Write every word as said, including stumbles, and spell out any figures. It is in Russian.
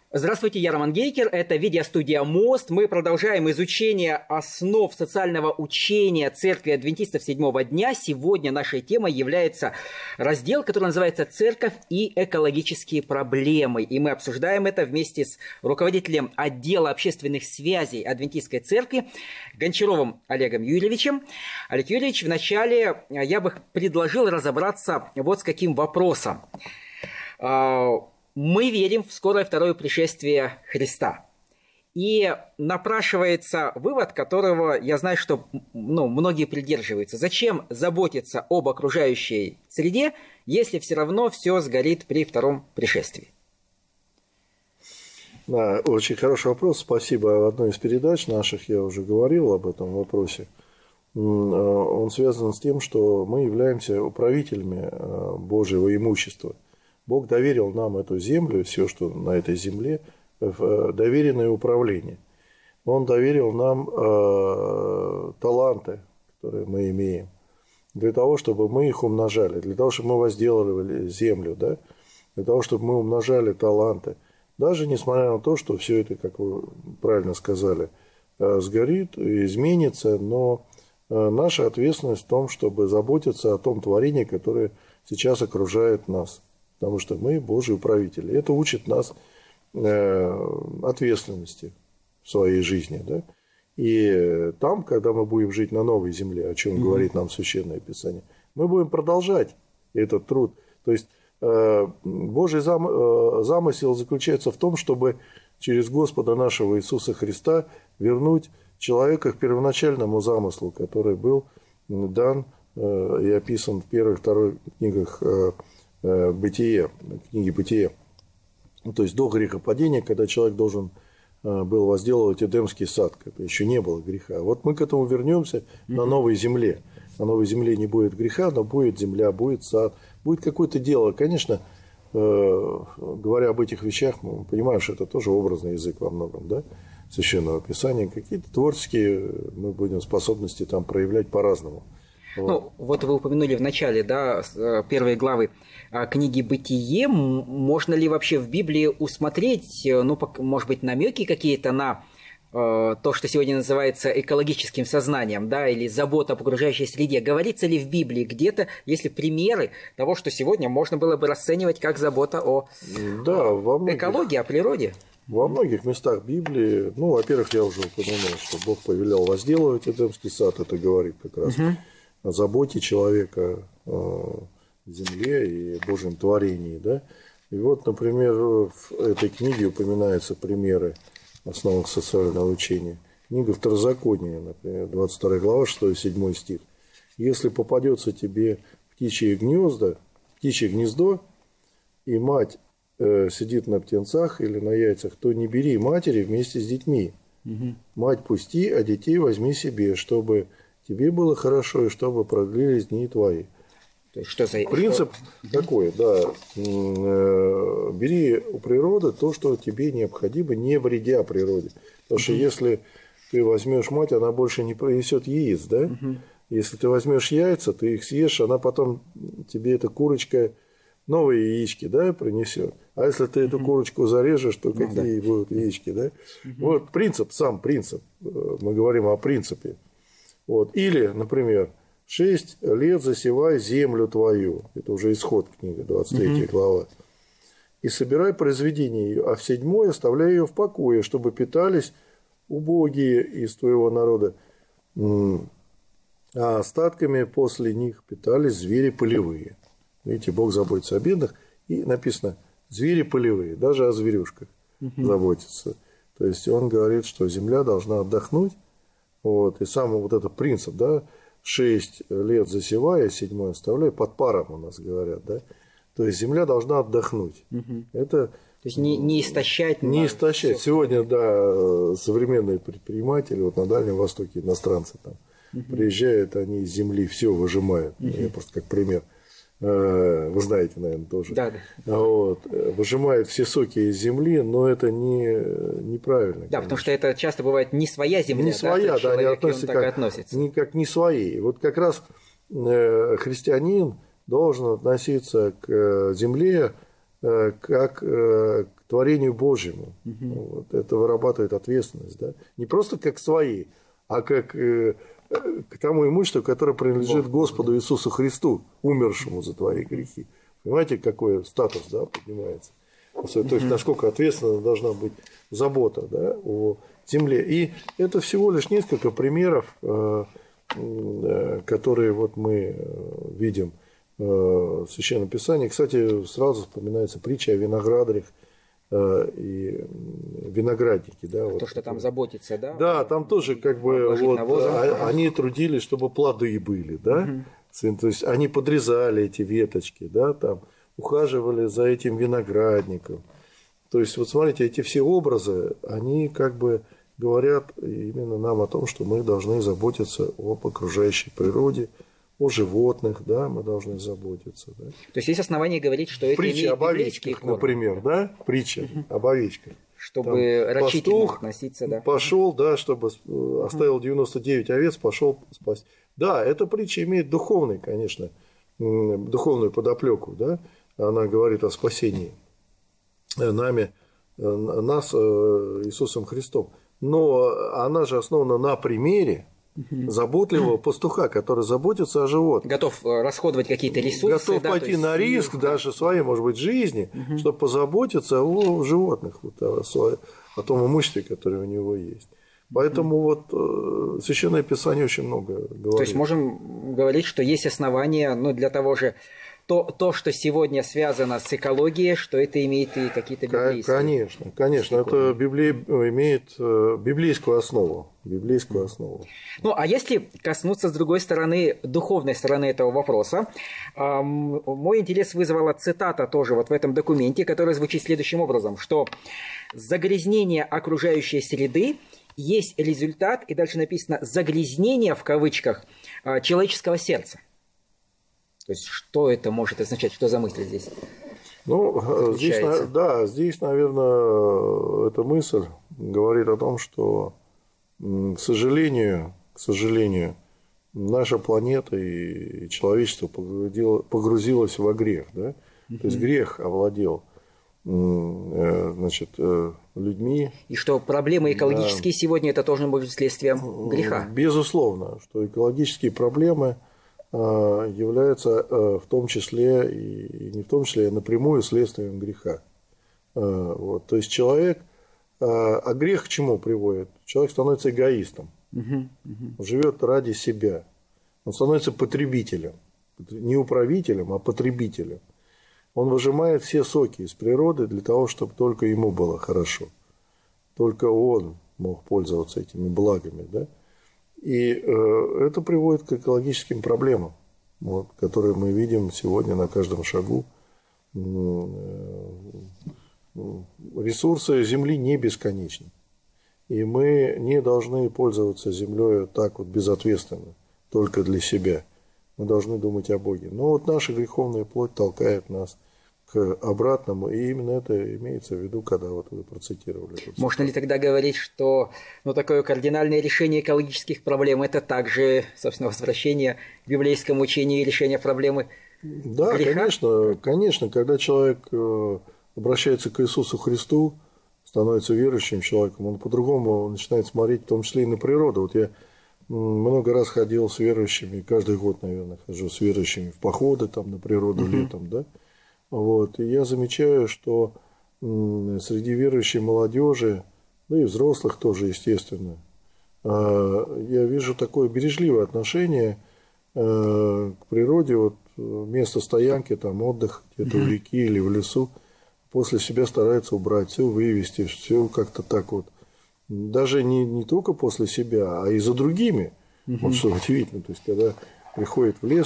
Здравствуйте, я Роман Гейкер, это видеостудия «Мост». Мы продолжаем изучение основ социального учения Церкви Адвентистов Седьмого Дня. Сегодня нашей темой является раздел, который называется «Церковь и экологические проблемы». И мы обсуждаем это вместе с руководителем отдела общественных связей Адвентистской Церкви Гончаровым Олегом Юрьевичем. Олег Юрьевич, вначале я бы предложил разобраться вот с каким вопросом. Мы верим в скорое второе пришествие Христа. И напрашивается вывод, которого я знаю, что ну, многие придерживаются. Зачем заботиться об окружающей среде, если все равно все сгорит при втором пришествии? Да, очень хороший вопрос. Спасибо. В одной из передач наших я уже говорил об этом вопросе. Он связан с тем, что мы являемся управителями Божьего имущества. Бог доверил нам эту землю, все, что на этой земле, в доверенное управление. Он доверил нам э, таланты, которые мы имеем, для того, чтобы мы их умножали, для того, чтобы мы возделывали землю, да? Для того, чтобы мы умножали таланты. Даже несмотря на то, что все это, как вы правильно сказали, э, сгорит, изменится, но э, наша ответственность в том, чтобы заботиться о том творении, которое сейчас окружает нас. Потому что мы Божьи управители. Это учит нас э, ответственности в своей жизни. Да? И там, когда мы будем жить на новой земле, о чем mm-hmm. говорит нам Священное Писание, мы будем продолжать этот труд. То есть э, Божий зам, э, замысел заключается в том, чтобы через Господа нашего Иисуса Христа вернуть человека к первоначальному замыслу, который был дан э, и описан в первой и второй книгах э, Бытие, книги Бытие. То есть до грехопадения, когда человек должен был возделывать Эдемский сад, когда еще не было греха. Вот мы к этому вернемся на новой земле. На новой земле не будет греха, но будет земля, будет сад, будет какое-то дело. Конечно, говоря об этих вещах, мы понимаем, что это тоже образный язык во многом, да, Священного Писания. Какие-то творческие мы будем способности там проявлять по-разному. Вот. Ну, вот вы упомянули в начале, да, первой главы книги «Бытие». Можно ли вообще в Библии усмотреть, ну, может быть, намеки какие-то на э, то, что сегодня называется экологическим сознанием, да, или забота об окружающей среде? Говорится ли в Библии где-то, если примеры того, что сегодня можно было бы расценивать как забота о да, во многих, экологии, о природе? Во многих местах Библии, ну, во-первых, я уже упомянул, что Бог повелел возделывать Эдемский сад, это говорит как раз угу. о заботе человека о земле и Божьем творении. Да? И вот, например, в этой книге упоминаются примеры основах социального учения. Книга Второзакония, например, двадцать вторая глава, шестой-седьмой стих. «Если попадется тебе птичье гнездо, птичье гнездо, и мать э, сидит на птенцах или на яйцах, то не бери матери вместе с детьми. Угу. Мать пусти, а детей возьми себе, чтобы тебе было хорошо, и чтобы продлились дни твои». То есть, что за... Принцип такой, да, бери у природы то, что тебе необходимо, не вредя природе. Потому что если ты возьмешь мать, она больше не принесет яиц, да? Uh-huh. Если ты возьмешь яйца, ты их съешь, она потом тебе эта курочка новые яички, да, принесет. А если ты uh-huh. эту курочку зарежешь, то uh-huh. какие будут яички, да? Uh-huh. Вот принцип, сам принцип. Мы говорим о принципе. Вот. Или, например, шесть лет засевай землю твою. Это уже исход книга, двадцать третья uh-huh. глава. И собирай произведение ее, а в седьмой оставляй ее в покое, чтобы питались убогие из твоего народа. А остатками после них питались звери полевые. Видите, Бог заботится о бедных. И написано, звери полевые, даже о зверюшках uh-huh. заботится. То есть он говорит, что земля должна отдохнуть. Вот. И сам вот этот принцип, да, шесть лет засевая, седьмой оставляя, под паром у нас говорят, да. То есть земля должна отдохнуть. Угу. Это... То есть не, не истощать. Не истощать. Всё. Сегодня, да, современные предприниматели, вот на Дальнем Востоке, иностранцы там, угу. приезжают, они из земли все выжимают. Угу. Я просто как пример. Вы знаете, наверное, тоже. Да, да. Вот. Выжимают все соки из земли, но это не, неправильно. Да, конечно. Потому что это часто бывает не своя земля. Не своя, да, человек, они относятся так как, относится. Не, как не свои. Вот как раз христианин должен относиться к земле как к творению Божьему. Угу. Вот, это вырабатывает ответственность. Да? Не просто как свои, а как к тому имуществу, которое принадлежит Бог, Господу да. Иисусу Христу, умершему за твои грехи. Понимаете, какой статус, да, поднимается? То есть, насколько ответственна должна быть забота, да, о земле. И это всего лишь несколько примеров, которые вот мы видим в Священном Писании. Кстати, сразу вспоминается притча о виноградарях и винограднике. Да, то, вот что там заботится, да? Да, там тоже как бы вот, они трудились, чтобы плоды были, да? Угу. То есть они подрезали эти веточки, да, там, ухаживали за этим виноградником. То есть, вот смотрите, эти все образы, они как бы говорят именно нам о том, что мы должны заботиться об окружающей природе, о животных, да, мы должны заботиться. Да. То есть, есть основания говорить, что это притча об овечках, например, да, прича угу. об овечках. Чтобы там рачительно пастух относиться, да. Пошел, да, чтобы оставил девяносто девять овец, пошел спасти. Да, эта притча имеет духовный, конечно, духовную подоплеку, да. Она говорит о спасении нами, нас Иисусом Христом. Но она же основана на примере заботливого пастуха, который заботится о животных. Готов расходовать какие-то ресурсы. Готов да, пойти на риск да. даже своей, может быть, жизни, угу. чтобы позаботиться о животных, вот, о, о том имуществе, которое у него есть. Поэтому вот Священное Писание очень много говорит. То есть можем говорить, что есть основания, ну, для того же, то, то, что сегодня связано с экологией, что это имеет и какие-то библейские. Конечно, конечно, это Библия имеет библейскую основу. Библейскую основу. Ну, а если коснуться с другой стороны, духовной стороны этого вопроса, эм, мой интерес вызвала цитата тоже вот в этом документе, которая звучит следующим образом, что загрязнение окружающей среды есть результат, и дальше написано «загрязнение» в кавычках человеческого сердца. То есть, что это может означать? Что за мысль здесь? Ну, здесь, да, здесь, наверное, эта мысль говорит о том, что, к сожалению, к сожалению, наша планета и человечество погрузилось во грех. Да? Mm-hmm. То есть, грех овладел значит, людьми. И что проблемы экологические да. сегодня это тоже может быть следствием греха? Безусловно, что экологические проблемы являются в том числе, и не в том числе, а напрямую следствием греха. Вот. То есть человек, а грех к чему приводит? Человек становится эгоистом, угу, угу. живет ради себя, он становится потребителем, не управителем, а потребителем. Он выжимает все соки из природы для того, чтобы только ему было хорошо, только он мог пользоваться этими благами, да? И это приводит к экологическим проблемам, вот, которые мы видим сегодня на каждом шагу. Ресурсы Земли не бесконечны. И мы не должны пользоваться Землей так вот безответственно, только для себя. Мы должны думать о Боге. Но вот наша греховная плоть толкает нас к обратному, и именно это имеется в виду, когда вот вы процитировали. Можно ли тогда говорить, что ну, такое кардинальное решение экологических проблем – это также, собственно, возвращение к библейскому учению и решение проблемы да, греха? конечно, конечно, когда человек обращается к Иисусу Христу, становится верующим человеком, он по-другому начинает смотреть, в том числе и на природу. Вот я много раз ходил с верующими, каждый год, наверное, хожу с верующими в походы там, на природу uh-huh. летом, да. Вот, и я замечаю, что среди верующей молодежи, да и взрослых тоже, естественно, я вижу такое бережливое отношение к природе. Вот место стоянки, там отдых где-то у реки или в лесу, после себя стараются убрать, все вывести, все как-то так вот. Даже не, не только после себя, а и за другими. Вот что удивительно. То есть, когда приходит в лес,